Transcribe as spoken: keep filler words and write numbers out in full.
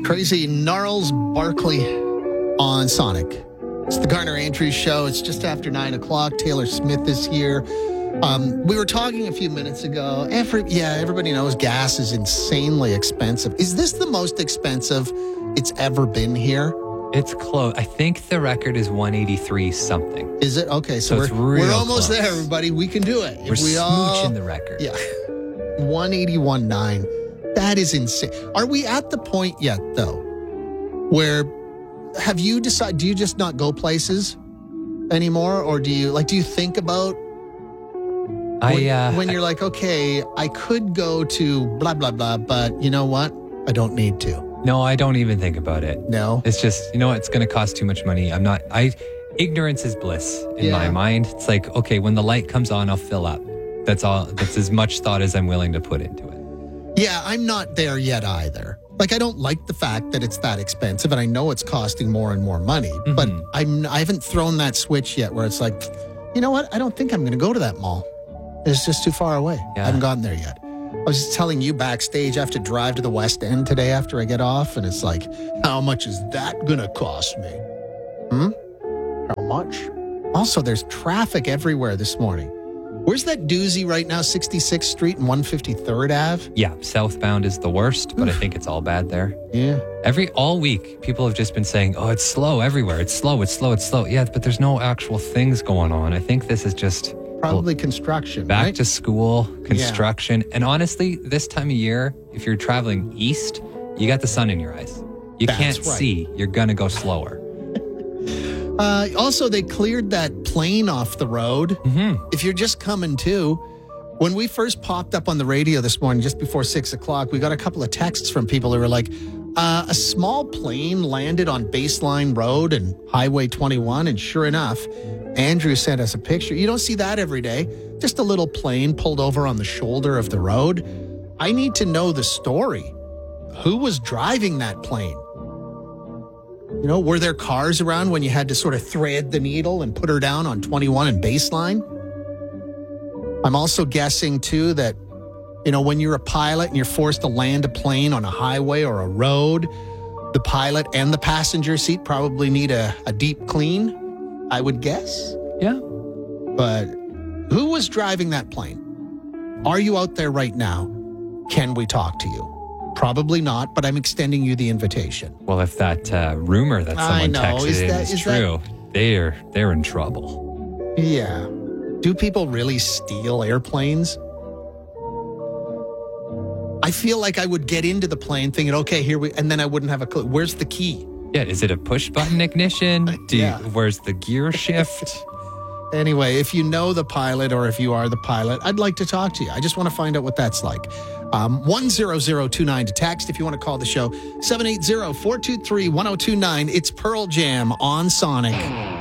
Crazy Gnarls Barkley on Sonic. It's the Garner Andrews Show. It's just after nine o'clock. Taylor Smith is here. Um, we were talking a few minutes ago. Every, yeah, everybody knows gas is insanely expensive. Is this the most expensive it's ever been here? It's close. I think the record is one eighty-three something. Is it? Okay, so, So we're, it's real we're almost close. there, everybody. We can do it. If We're we smooching all, the record. Yeah. one eighty-one point nine. That is insane. Are we at the point yet, though, where have you decided, do you just not go places anymore? Or do you, like, do you think about I when, uh, when you're like, okay, I could go to blah, blah, blah, but you know what? I don't need to. No, I don't even think about it. No? It's just, you know what? It's going to cost too much money. I'm not, I, ignorance is bliss in Yeah. my mind. It's like, okay, when the light comes on, I'll fill up. That's all. That's as much thought as I'm willing to put into it. Yeah, I'm not there yet either. Like, I don't like the fact that it's that expensive, and I know it's costing more and more money, Mm-hmm. but I'm, I haven't thrown that switch yet where it's like, you know what? I don't think I'm going to go to that mall. It's just too far away. Yeah. I haven't gotten there yet. I was just telling you backstage, I have to drive to the West End today after I get off, and it's like, how much is that going to cost me? Hmm? How much? Also, there's traffic everywhere this morning. Where's that doozy right now? sixty-sixth Street and one fifty-third Ave? Yeah, southbound is the worst, but I think it's all bad there. Yeah. Every all week, people have just been saying, "Oh, it's slow everywhere. It's slow. It's slow. It's slow." Yeah, but there's no actual things going on. I think this is just Probably construction, back right? to school, construction, and honestly, this time of year, if you're traveling east, you got the sun in your eyes. You That's can't right. see. You're gonna go slower. Uh, also, they cleared that plane off the road. Mm-hmm. If you're just coming to, when we first popped up on the radio this morning, just before six o'clock, we got a couple of texts from people who were like, uh, a small plane landed on Baseline Road and Highway twenty-one. And sure enough, Andrew sent us a picture. You don't see that every day. Just a little plane pulled over on the shoulder of the road. I need to know the story. Who was driving that plane? You know, were there cars around when you had to sort of thread the needle and put her down on twenty-one and Baseline? I'm also guessing, too, that, you know, when you're a pilot and you're forced to land a plane on a highway or a road, the pilot and the passenger seat probably need a, a deep clean, I would guess. Yeah. But who was driving that plane? Are you out there right now? Can we talk to you? Probably not, but I'm extending you the invitation. Well, if that uh, rumor that I someone know. texted Is in that- is, is that- true, they're they're in trouble. Yeah. Do people really steal airplanes? I feel like I would get into the plane thinking, okay, here we, and then I wouldn't have a clue. Where's the key? Yeah, is it a push button ignition? Do you, Yeah. Where's the gear shift? Anyway, if you know the pilot or if you are the pilot, I'd like to talk to you. I just want to find out what that's like. Um, one zero zero two nine to text if you want to call the show. seven eight zero, four two three, one zero two nine. It's Pearl Jam on Sonic.